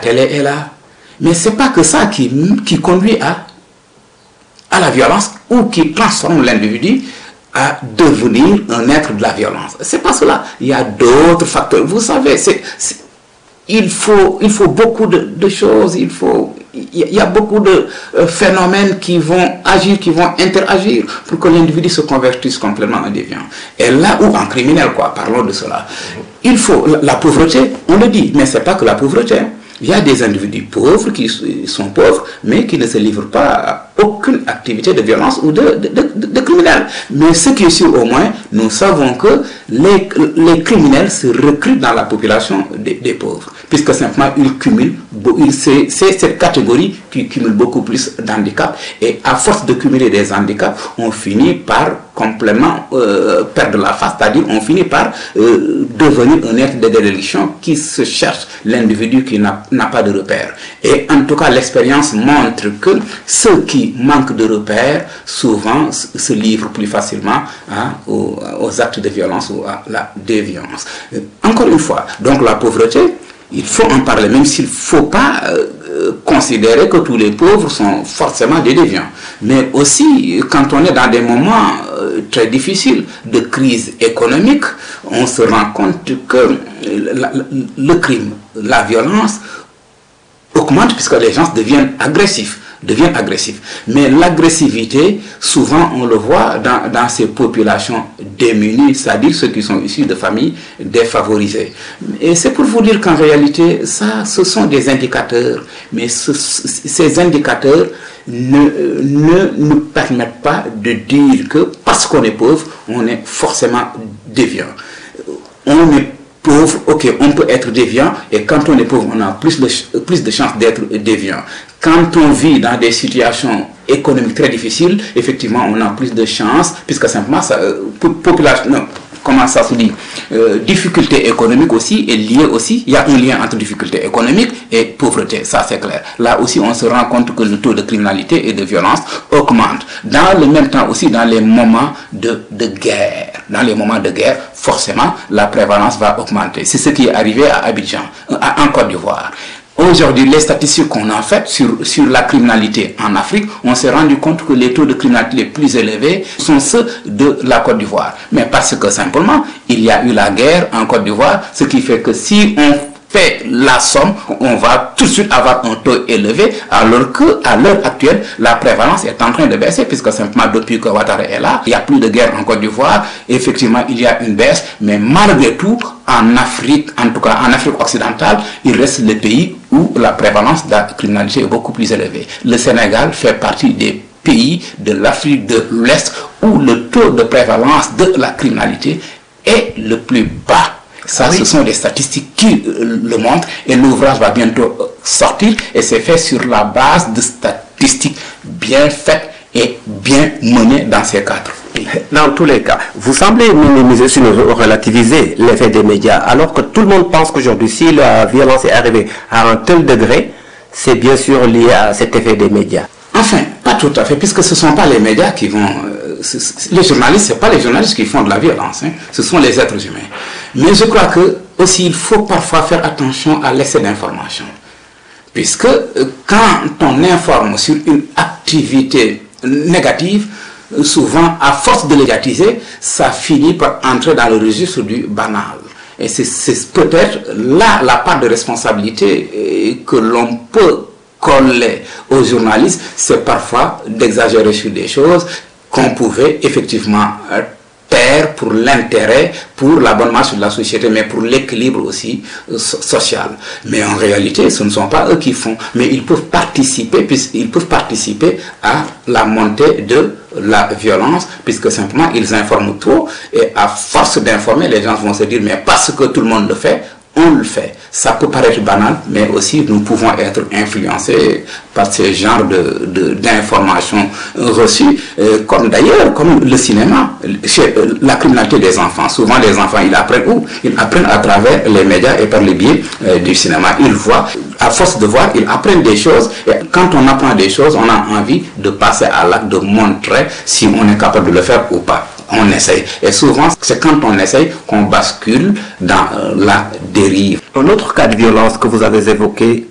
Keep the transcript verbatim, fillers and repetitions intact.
télé est là. Mais ce n'est pas que ça qui, qui conduit à, à la violence ou qui transforme l'individu à devenir un être de la violence. Ce n'est pas cela. Il y a d'autres facteurs. Vous savez, c'est, c'est, il, faut, il faut beaucoup de, de choses, il faut... Il y a beaucoup de euh, phénomènes qui vont agir, qui vont interagir pour que l'individu se convertisse complètement en déviant. Et là où en criminel, quoi, parlons de cela. Il faut, la, la pauvreté, on le dit, mais ce n'est pas que la pauvreté. Il y a des individus pauvres qui sont pauvres, mais qui ne se livrent pas à aucune activité de violence ou de, de, de, de criminel. Mais ce qui est sûr au moins, nous savons que les, les criminels se recrutent dans la population des, des pauvres, puisque simplement ils cumulent, c'est cette catégorie qui cumule beaucoup plus d'handicaps, et à force de cumuler des handicaps, on finit par complètement euh, perdre la face, c'est-à-dire on finit par euh, devenir un être de déréliction qui se cherche l'individu qui n'a n'a pas de repères. Et en tout cas, l'expérience montre que ceux qui manquent de repères, souvent se livrent plus facilement hein, aux, aux actes de violence ou à la déviance. Encore une fois, donc la pauvreté, il faut en parler, même s'il ne faut pas euh, considérer que tous les pauvres sont forcément des déviants. Mais aussi, quand on est dans des moments euh, très difficiles de crise économique, on se rend compte que la, la, le crime, la violence augmente puisque les gens deviennent agressifs. deviennent agressifs. Mais l'agressivité, souvent on le voit dans, dans ces populations démunies, c'est-à-dire ceux qui sont issus de familles défavorisées. Et c'est pour vous dire qu'en réalité, ça, ce sont des indicateurs, mais ce, ces indicateurs ne, ne nous permettent pas de dire que parce qu'on est pauvre, on est forcément déviant. On est pauvre, ok, on peut être déviant, et quand on est pauvre, on a plus de, plus de chances d'être déviant. Quand on vit dans des situations économiques très difficiles, effectivement, on a plus de chances, puisque simplement, ça, population, non, comment ça se dit, euh, difficulté économique aussi est liée aussi, il y a un lien entre difficulté économique et pauvreté, ça c'est clair. Là aussi, on se rend compte que le taux de criminalité et de violence augmente. Dans le même temps aussi, dans les moments de, de guerre, dans les moments de guerre, forcément, la prévalence va augmenter. C'est ce qui est arrivé à Abidjan, en Côte d'Ivoire. Aujourd'hui, les statistiques qu'on a faites sur, sur la criminalité en Afrique, on s'est rendu compte que les taux de criminalité les plus élevés sont ceux de la Côte d'Ivoire. Mais parce que simplement, il y a eu la guerre en Côte d'Ivoire, ce qui fait que si on fait la somme, on va tout de suite avoir un taux élevé, alors qu'à l'heure actuelle, la prévalence est en train de baisser, puisque simplement depuis que Ouattara est là, il n'y a plus de guerre en Côte d'Ivoire, effectivement il y a une baisse, mais malgré tout, en Afrique, en tout cas en Afrique occidentale, il reste le pays où la prévalence de la criminalité est beaucoup plus élevée. Le Sénégal fait partie des pays de l'Afrique de l'Ouest où le taux de prévalence de la criminalité est le plus bas. Ça, oui. Ce sont des statistiques qui euh, le montrent, et l'ouvrage va bientôt euh, sortir, et c'est fait sur la base de statistiques bien faites et bien menées dans ces cadres. Dans tous les cas, vous semblez minimiser, sinon relativiser l'effet des médias, alors que tout le monde pense qu'aujourd'hui, si la violence est arrivée à un tel degré, c'est bien sûr lié à cet effet des médias. Enfin, pas tout à fait, puisque ce ne sont pas les médias qui vont... Euh, c est, c est, les journalistes, ce n'est pas les journalistes qui font de la violence, hein, ce sont les êtres humains. Mais je crois que aussi il faut parfois faire attention à l'excès d'information. Puisque euh, quand on informe sur une activité négative, euh, souvent, à force de médiatiser, ça finit par entrer dans le registre du banal. Et c'est peut-être là la part de responsabilité euh, que l'on peut coller aux journalistes, c'est parfois d'exagérer sur des choses qu'on pouvait effectivement taire pour l'intérêt, pour la bonne marche de la société, mais pour l'équilibre aussi euh, social. Mais en réalité, ce ne sont pas eux qui font, mais ils peuvent participer, puisqu'ils peuvent participer à la montée de la violence, puisque simplement ils informent trop, et à force d'informer, les gens vont se dire, mais parce que tout le monde le fait, on le fait. Ça peut paraître banal, mais aussi nous pouvons être influencés par ce genre de, de, d'informations reçues, euh, comme d'ailleurs, comme le cinéma, chez, euh, la criminalité des enfants. Souvent les enfants, ils apprennent où? Ils apprennent à travers les médias et par le biais euh, du cinéma. Ils voient, à force de voir, ils apprennent des choses, et quand on apprend des choses, on a envie de passer à l'acte, de montrer si on est capable de le faire ou pas. On essaye. Et souvent, c'est quand on essaye qu'on bascule dans euh, la dérive. Un autre cas de violence que vous avez évoqué